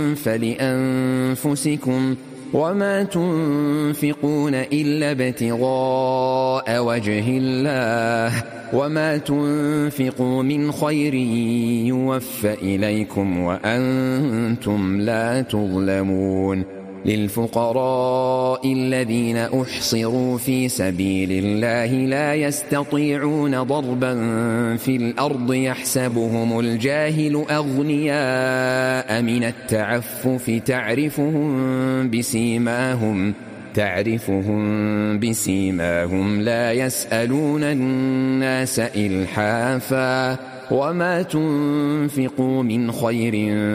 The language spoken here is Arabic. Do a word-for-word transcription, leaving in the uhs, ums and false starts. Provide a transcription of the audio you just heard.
فلأنفسكم وما تنفقون إلا ابتغاء وجه الله وما تنفقوا من خير يوفى إليكم وأنتم لا تظلمون. للفقراء الذين أحصروا في سبيل الله لا يستطيعون ضربا في الأرض يحسبهم الجاهل أغنياء من التعفف تعرفهم بسيماهم تعرفهم بسيماهم لا يسألون الناس إلحافا وما تنفقوا من خير